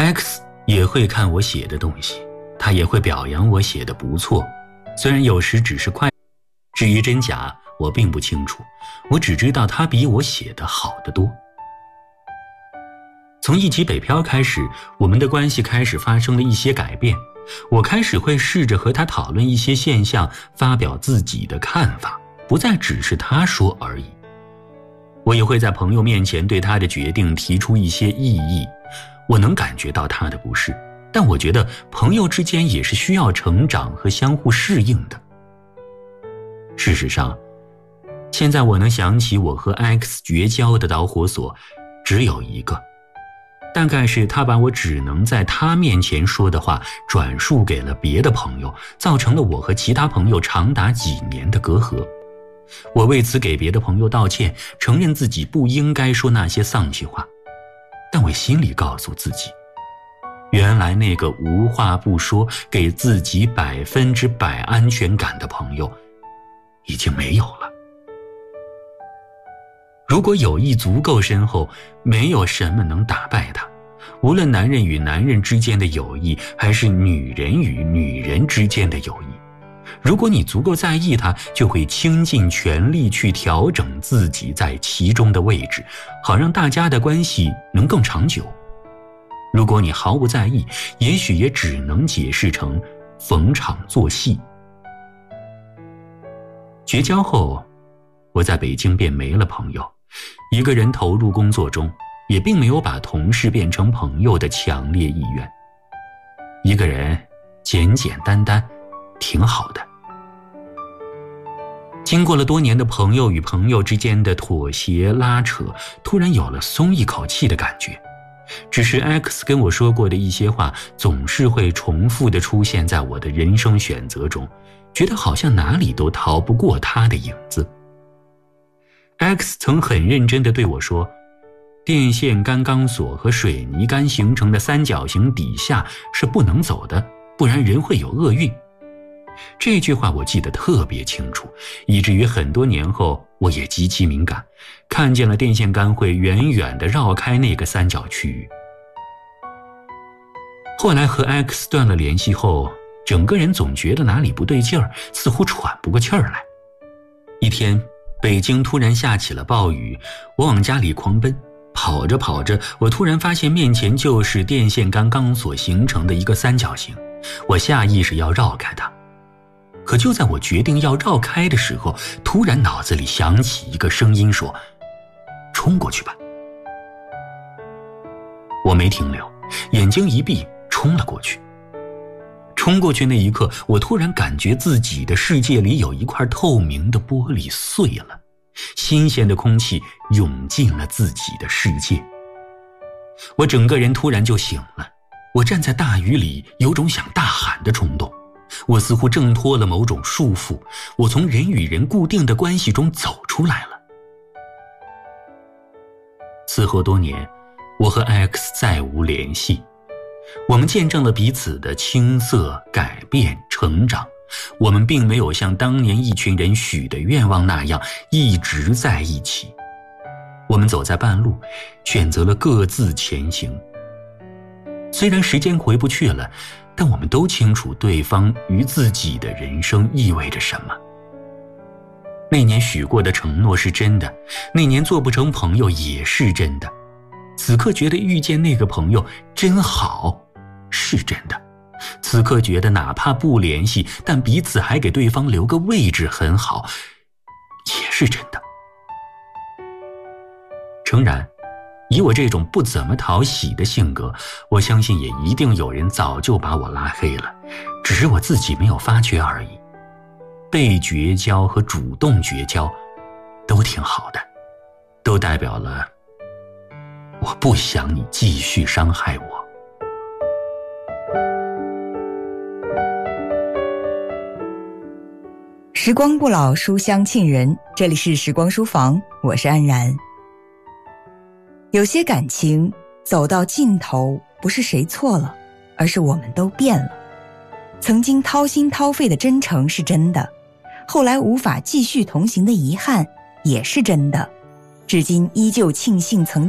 X 也会看我写的东西，他也会表扬我写的不错，虽然有时只是快。至于真假，我并不清楚，我只知道他比我写的好得多。从一起北漂开始，我们的关系开始发生了一些改变。我开始会试着和他讨论一些现象，发表自己的看法，不再只是他说而已。我也会在朋友面前对他的决定提出一些异议。我能感觉到他的不适，但我觉得朋友之间也是需要成长和相互适应的。事实上，现在我能想起我和 X 绝交的导火索只有一个，大概是他把我只能在他面前说的话转述给了别的朋友，造成了我和其他朋友长达几年的隔阂。我为此给别的朋友道歉，承认自己不应该说那些丧气话，但我心里告诉自己，原来那个无话不说，给自己100%安全感的朋友已经没有了。如果友谊足够深厚，没有什么能打败它，无论男人与男人之间的友谊，还是女人与女人之间的友谊。如果你足够在意它，就会倾尽全力去调整自己在其中的位置，好让大家的关系能更长久。如果你毫不在意，也许也只能解释成逢场作戏。绝交后，我在北京便没了朋友，一个人投入工作中，也并没有把同事变成朋友的强烈意愿。一个人简简单单挺好的。经过了多年的朋友与朋友之间的妥协拉扯，突然有了松一口气的感觉。只是 X 跟我说过的一些话，总是会重复地出现在我的人生选择中，觉得好像哪里都逃不过他的影子。X 曾很认真地对我说，电线杆钢索和水泥杆形成的三角形底下是不能走的，不然人会有厄运。这句话我记得特别清楚，以至于很多年后我也极其敏感，看见了电线杆会远远地绕开那个三角区域。后来和 X 断了联系后，整个人总觉得哪里不对劲儿，似乎喘不过气儿来。一天，北京突然下起了暴雨，我往家里狂奔，跑着跑着，我突然发现面前就是电线杆钢索形成的一个三角形，我下意识要绕开它。可就在我决定要绕开的时候，突然脑子里响起一个声音说，冲过去吧。我没停留，眼睛一闭，冲了过去。冲过去那一刻，我突然感觉自己的世界里有一块透明的玻璃碎了，新鲜的空气涌进了自己的世界。我整个人突然就醒了，我站在大雨里，有种想大喊的冲动。我似乎挣脱了某种束缚，我从人与人固定的关系中走出来了。此后多年，我和 X 再无联系。我们见证了彼此的青涩、改变、成长。我们并没有像当年一群人许的愿望那样一直在一起。我们走在半路，选择了各自前行。虽然时间回不去了，但我们都清楚对方与自己的人生意味着什么。那年许过的承诺是真的，那年做不成朋友也是真的。此刻觉得遇见那个朋友真好，是真的。此刻觉得哪怕不联系，但彼此还给对方留个位置很好，也是真的。诚然，以我这种不怎么讨喜的性格，我相信也一定有人早就把我拉黑了，只是我自己没有发觉而已。被绝交和主动绝交都挺好的，都代表了我不想你继续伤害我。 时光不老，书香沁人，这里是时光书房，我是安然。有些感情走到尽头，不是谁错了，而是我们都变了。曾经掏心掏肺的真诚是真的，后来无法继续同行的遗憾也是真的，至今依旧庆幸曾